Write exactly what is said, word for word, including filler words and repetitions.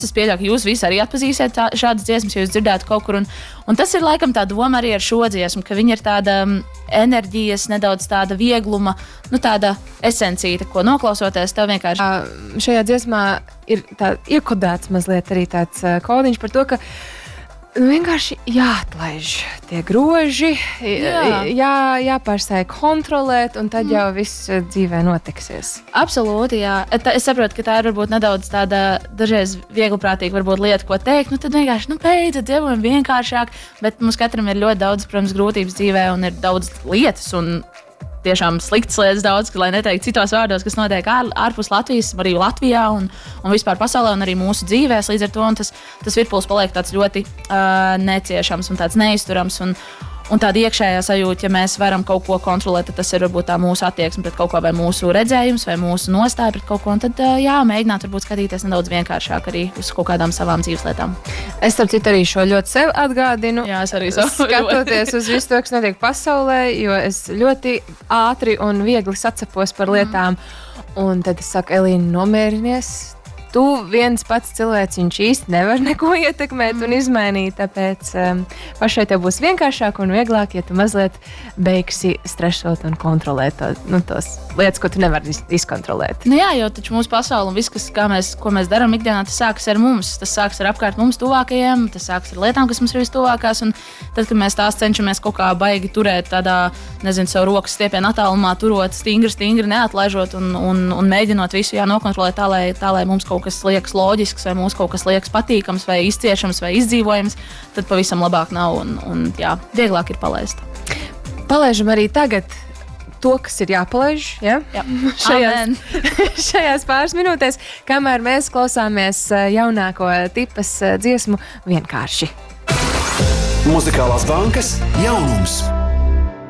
Es pieļauju, ka jūs visi arī atpazīsiet tā, šādas dziesmas, ja jūs dzirdētu kaut kur. Un, un tas ir laikam tā doma arī ar šo dziesmu, ka viņa ir tāda enerģijas, nedaudz tāda viegluma, nu tāda esencīta, ko noklausoties, tev vienkārši. Uh, šajā dziesmā ir tā iekodēts mazliet arī tāds uh, kodiņš par to, ka vienkārši jāatlaiž tie groži, jā. Jā, jāpārstāj kontrolēt, un tad jau viss dzīvē notiksies. Absolūti, jā. Es saprotu, ka tā ir varbūt nedaudz tāda dažreiz viegliprātīga varbūt lieta, ko teikt. Nu, tad vienkārši, nu, beidzot, dzīvojam vienkāršāk, bet mums katram ir ļoti daudz, protams, grūtības dzīvē, un ir daudz lietas, un tiešām sliktas lietas daudz, lai neteiktu citos vārdos, kas notiek ār, ārpus Latvijas, arī Latvijā un, un vispār pasaulē, un arī mūsu dzīvēs. Līdz ar to tas, tas virpuls paliek tāds ļoti uh, neciešams un tāds neizturams. Un, un tāda iekšējā sajūta, ja mēs varam kaut ko kontrolēt, tad tas ir varbūt tā mūsu attieksme pret kaut ko, vai mūsu redzējums, vai mūsu nostāja pret kaut ko. Un tad uh, jā, mēģināt varbūt skatīties nedaudz vienkāršāk arī uz kaut kādām savām dzīves lietām. Es starp citu arī šo ļoti sev atgādinu. Jā, es arī savu. Skatoties uz visu to, kas notiek pasaulē, jo es ļoti ātri un viegli sacepos par lietām. Mm. Un tad es saku, Elīna, nomierinies. Tu viens pats cilvēciņš īsti nevar neko ietekmēt mm. un izmainīt, tāpēc um, pašai tev būs vienkāršāk un vieglāk, ja tu mazliet beigsi stresot un kontrolēt to, nu, tos lietas, ko tu nevari izkontrolēt. Nu jā, jo taču mūsu pasaule un viss, kas, kā mēs, ko mēs darām ikdienā, tas sākas ar mums. Tas sākas ar apkārt mums tuvākajiem, tas sākas ar lietām, kas mums ir vistuvākās. Un tad, kad mēs tās cenšamies kaut kā baigi turēt tādā, nezinu, savu rokas stiepienu attālumā, turot stingri, stingri, neatlaižot un, un, un mēģinot visu jā, nokontrolēt tā, lai, tā, lai mums kaut kas liekas loģisks, vai mums kaut kas liekas patīkams, vai izciešams, vai izdzīvojams, tad pavisam labāk nav un, un jā, vieglāk ir palaist. Palaižam arī tagad to, kas ir jāpalaiž, ja? Jā. šajās, šajās pāris minūtēs, kamēr mēs klausāmies jaunāko tipas dziesmu Vienkārši. Muzikālās bankas jaunums.